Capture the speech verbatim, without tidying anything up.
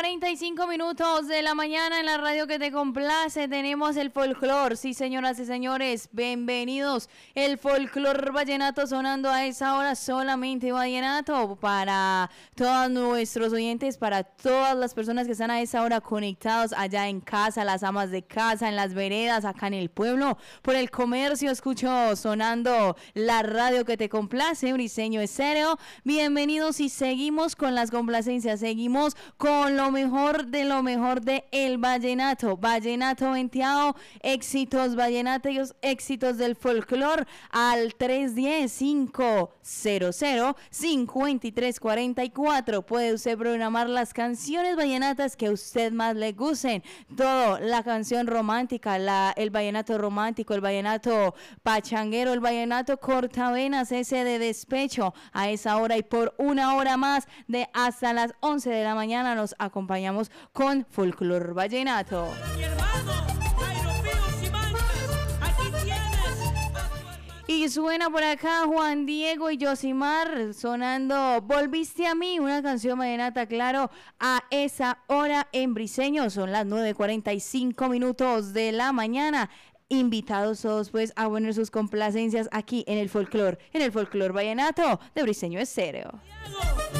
cuarenta y cinco minutos de la mañana en la radio que te complace. Tenemos el folclor. Sí, señoras y señores, bienvenidos. El folclor vallenato sonando a esa hora, solamente vallenato para todos nuestros oyentes, para todas las personas que están a esa hora conectados allá en casa, las amas de casa, en las veredas, acá en el pueblo, por el comercio. Escucho sonando la radio que te complace, Briseño Estéreo. Bienvenidos y seguimos con las complacencias, seguimos con lo mejor de lo mejor de el vallenato, vallenato venteado, éxitos vallenatos, éxitos del folclor al tres diez, cinco cero cero, cinco tres cuatro cuatro. Puede usted programar las canciones vallenatas que a usted más le gusten, todo, la canción romántica, la, el vallenato romántico, el vallenato pachanguero, el vallenato cortavenas, ese de despecho, a esa hora y por una hora más de hasta las once de la mañana nos acompañamos con folclor vallenato. Y suena por acá Juan Diego y Yosimar sonando Volviste a mí, una canción vallenata, claro, a esa hora en Briseño. Son las nueve cuarenta y cinco minutos de la mañana. Invitados todos pues a poner sus complacencias aquí en el folclor, en el folclor vallenato de Briseño Estéreo.